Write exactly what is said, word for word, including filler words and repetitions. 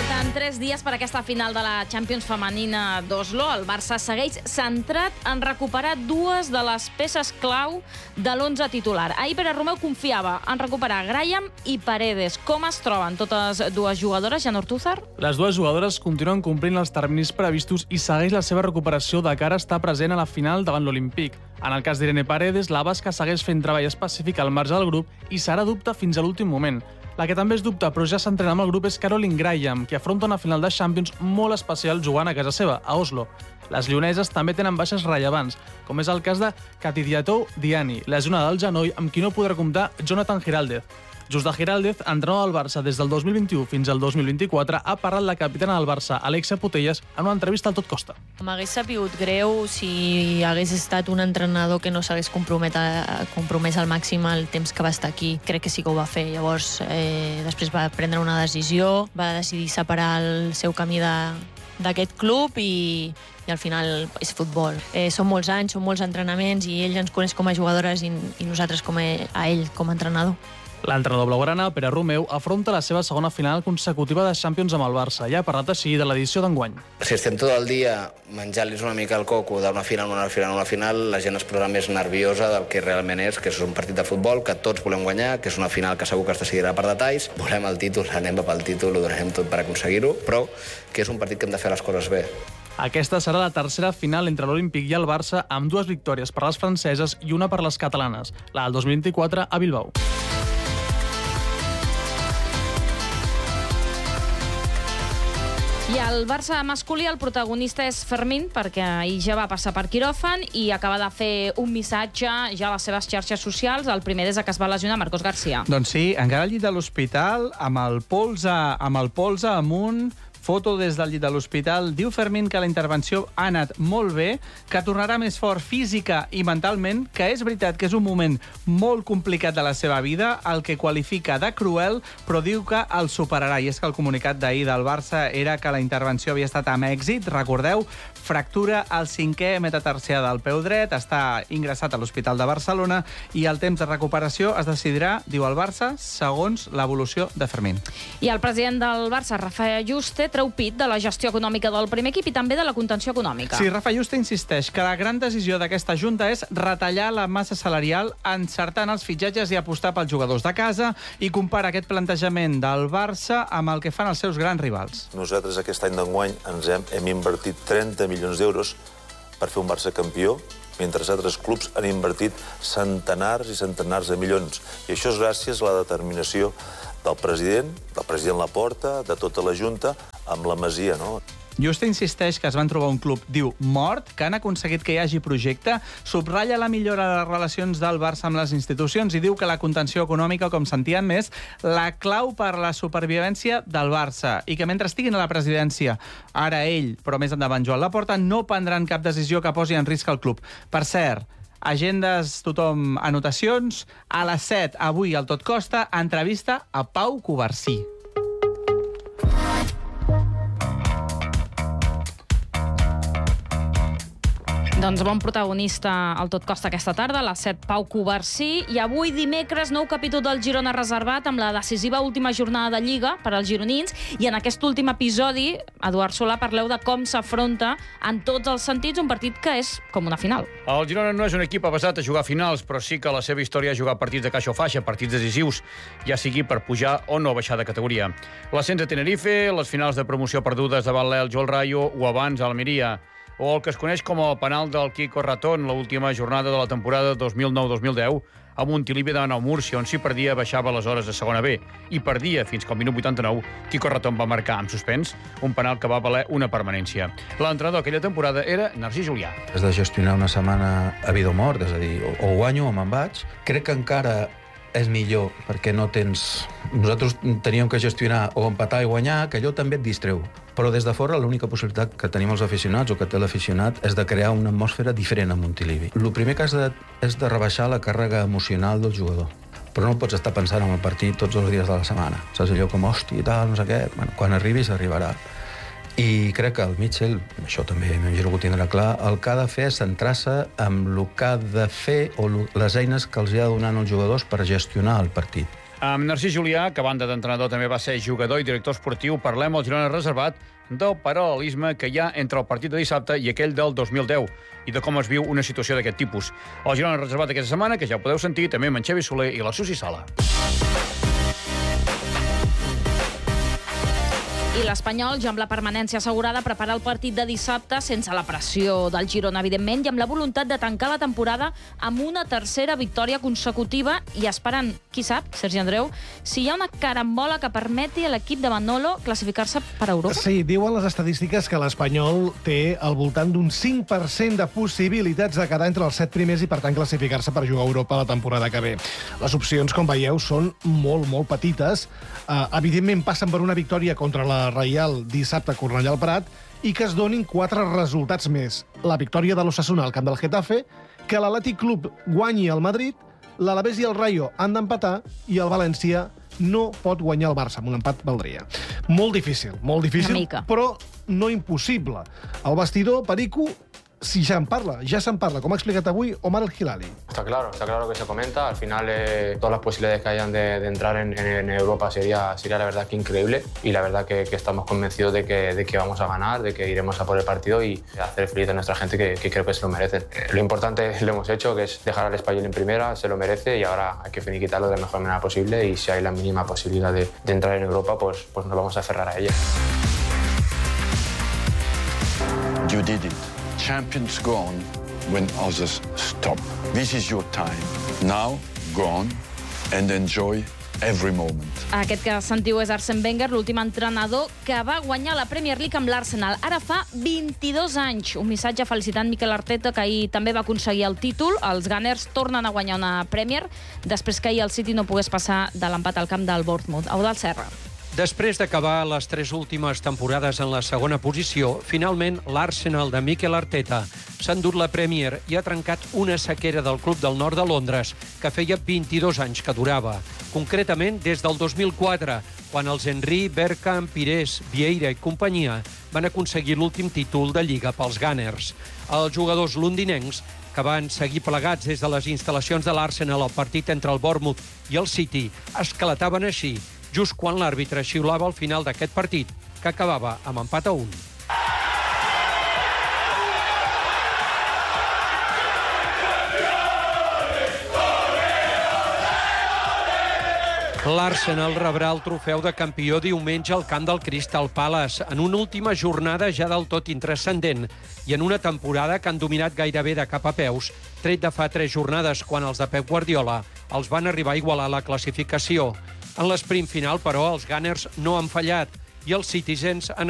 Falten tres dies per aquesta final de la Champions femenina d'Oslo. El Barça segueix centrat en recuperar dues de les peces clau de l'onze titular. Ahir Pere Romeu confiava en recuperar Graham i Paredes. Com es troben totes dues jugadores, Jan Ortúzar? Les dues jugadores continuen complint els terminis previstos i segueix la seva recuperació de cara a estar present a la final davant l'Olímpic. En el cas d'Irene Paredes, la basca segueix fent treball específic al marge del grup i serà dubte fins a l'últim moment. La que també és dubte, però ja s'entrena amb el grup, és Caroline Graham, que afronta una final de Champions molt especial jugant a casa seva, a Oslo. Les lleoneses també tenen baixes rellevants, com és el cas de Katidiatou Diani, lesionada del genoll, amb qui no podrà comptar Jonathan Giraldez. Just de Giraldez, entrenador del Barça des del dos mil vint-i-u fins al dos mil vint-i-quatre, ha parlat la capitana del Barça, Alexia Putellas, en una entrevista al Tot Costa. M'hagués sapigut greu si hagués estat un entrenador que no s'hagués compromès al màxim el temps que va estar aquí. Crec que sí que ho va fer. Llavors, eh, després va prendre una decisió, va decidir separar el seu camí de, d'aquest club i, i al final és futbol. Eh, són molts anys, són molts entrenaments i ell ens coneix com a jugadores i, i nosaltres com a, a ell com a entrenador. L'entrenador blaugrana, Pere Romeu, afronta la seva segona final consecutiva de Champions amb el Barça i ha parlat així de l'edició d'enguany. Si estem tot el dia menjant-los una mica el coco d'una final, una final, una final, la gent es posa més nerviosa del que realment és, que és un partit de futbol, que tots volem guanyar, que és una final que segur que es decidirà per detalls. Volem el títol, anem pel títol, ho donarem tot per aconseguir-ho, però que és un partit que hem de fer les coses bé. Aquesta serà la tercera final entre l'Olímpic i el Barça, amb dues victòries per les franceses i una per les catalanes, la del dos mil vint-i-quatre a Bilbao. I al Barça masculí el protagonista és Fermín, perquè ahir ja va passar per quiròfan i acaba de fer un missatge ja a les seves xarxes socials, el primer des que es va lesionar Marcos García. Doncs sí, encara al llit de l'hospital, amb el polze, amb el polze amunt, foto des del llit de l'hospital. Diu Fermín que la intervenció ha anat molt bé, que tornarà més fort física i mentalment, que és veritat que és un moment molt complicat de la seva vida, el que qualifica de cruel, però diu que el superarà. I és que el comunicat d'ahir del Barça era que la intervenció havia estat amb èxit. Recordeu, fractura al cinquè metatarsià del peu dret, està ingressat a l'Hospital de Barcelona i el temps de recuperació es decidirà, diu el Barça, segons l'evolució de Fermín. I el president del Barça, Rafa Juste, treu pit de la gestió econòmica del primer equip i també de la contenció econòmica. Sí, Rafa Juste insisteix que la gran decisió d'aquesta junta és retallar la massa salarial encertant els fitxatges i apostar pels jugadors de casa i compara aquest plantejament del Barça amb el que fan els seus grans rivals. Nosaltres aquest any d'enguany ens hem, hem invertit trenta milions d'euros per fer un Barça campió, mentre altres clubs han invertit centenars i centenars de milions. I això és gràcies a la determinació del president, del president Laporta, de tota la Junta, amb la Masia, no? Juste insisteix que es van trobar un club, diu, mort, que han aconseguit que hi hagi projecte, subratlla la millora de les relacions del Barça amb les institucions i diu que la contenció econòmica, com sentien més, la clau per la supervivència del Barça i que mentre estiguin a la presidència, ara ell, però més endavant Joan Laporta, no prendran cap decisió que posi en risc el club. Per cert, agendes, tothom, anotacions. A les set, avui, al Tot Costa, entrevista a Pau Covarsí. Doncs bon protagonista al Tot Costa aquesta tarda, a les set, Pau Covarsí. I avui, dimecres, nou capítol del Girona reservat amb la decisiva última jornada de Lliga per als gironins. I en aquest últim episodi, Eduard Solà, parleu de com s'afronta en tots els sentits un partit que és com una final. El Girona no és un equip avesat a jugar finals, però sí que la seva història és jugar partits de caixa o faixa, partits decisius, ja sigui per pujar o no baixar de categoria. L'ascens a Tenerife, les finals de promoció perdudes davant l'Elx o el Rayo o abans a Almeria, o el que es coneix com el penal del Quico Ratón, l'última jornada de la temporada dos mil nou dos mil deu, a Montilivi davant el Múrcia, on si perdia baixava aleshores a segona B, i perdia fins que al minut vuitanta-nou Quico Ratón va marcar amb suspens un penal que va valer una permanència. L'entrenador aquella temporada era Narcís Julià. Has de gestionar una setmana a vida o mort, és a dir, o, o guanyo o me'n vaig. Crec que encara és millor perquè no tens... Nosaltres teníem que gestionar o empatar i guanyar, que allò també et distreu. Però des de fora l'única possibilitat que tenim els aficionats o que té l'aficionat és de crear una atmosfera diferent a Montilivi. El primer que has de, és de rebaixar la càrrega emocional del jugador. Però no pots estar pensant en el partit tots els dies de la setmana. Saps allò com, hòstia, i tal, no sé què... Bueno, quan arribis, arribarà. I crec que el Mitchell, això també m'imagino que ho tindrà clar, el que ha de fer és centrar-se en el que ha de fer o les eines que els ha de donar als jugadors per gestionar el partit. Amb Narcís Julià, que a banda d'entrenador també va ser jugador i director esportiu, parlem al Girona Reservat del paral·lelisme que hi ha entre el partit de dissabte i aquell del dos mil deu i de com es viu una situació d'aquest tipus. El Girona Reservat aquesta setmana, que ja ho podeu sentir, també amb en Xavi Soler i la Susi Sala. I l'Espanyol, ja amb la permanència assegurada, prepara el partit de dissabte sense la pressió del Girona, evidentment, i amb la voluntat de tancar la temporada amb una tercera victòria consecutiva i esperant, qui sap, Sergi Andreu, si hi ha una carambola que permeti a l'equip de Manolo classificar-se per a Europa? Sí, diuen les estadístiques que l'Espanyol té al voltant d'un cinc per cent de possibilitats de quedar entre els set primers i, per tant, classificar-se per jugar a Europa la temporada que ve. Les opcions, com veieu, són molt, molt petites. Uh, evidentment, passen per una victòria contra la Reial dissabte a Cornellà al Prat i que es donin quatre resultats més. La victòria de l'Osasuna al camp del Getafe, que l'Atlètic Club guanyi al Madrid, l'Alavés i el Rayo han d'empatar i el València no pot guanyar el Barça. Amb un empat valdria. Molt difícil, molt difícil, però no impossible. El vestidor, Perico, si ja en parla, ya se en parla, como ha explicado avui Omar El Hilali. Está claro, está claro que se comenta. Al final, eh, todas las posibilidades que hayan de, de entrar en, en, en Europa sería, sería la verdad que increíble. Y la verdad que, que estamos convencidos de que, de que vamos a ganar, de que iremos a por el partido y hacer feliz a nuestra gente, que, que creo que se lo merecen. Eh, lo importante lo hemos hecho, que es dejar al Espanyol en primera, se lo merece y ahora hay que finiquitarlo de la mejor manera posible. Y si hay la mínima posibilidad de, de entrar en Europa, pues, pues nos vamos a aferrar a ella. You did it. Champions go on when others stop. This is your time. Now, go on and enjoy every moment. Aquest que sentiu és Arsène Wenger, l'últim entrenador que va guanyar la Premier League amb l'Arsenal. Ara fa vint-i-dos anys. Un missatge felicitant Mikel Arteta, que ahir també va aconseguir el títol. Els Gunners tornen a guanyar una Premier després que ahir el City no pogués passar de l'empat al camp del Bournemouth. Eudald Serra. Després d'acabar les tres últimes temporades en la segona posició, finalment l'Arsenal de Mikel Arteta s'ha endut la Premier i ha trencat una sequera del club del nord de Londres que feia vint-i-dos anys que durava. Concretament, des del dos mil quatre, quan els Henry, Bergkamp, Pires, Vieira i companyia van aconseguir l'últim títol de Lliga pels Gunners. Els jugadors londinencs, que van seguir plegats des de les instal·lacions de l'Arsenal al partit entre el Bournemouth i el City, esclataven així, just quan l'àrbitre xiulava al final d'aquest partit, que acabava amb empat a un. L'Arsenal rebrà el trofeu de campió diumenge al camp del Crystal Palace, en una última jornada ja del tot intranscendent i en una temporada que han dominat gairebé de cap a peus, tret de fa tres jornades, quan els de Pep Guardiola els van arribar a igualar la classificació. En l'esprint final, però, els Gunners no han fallat i els Citizens han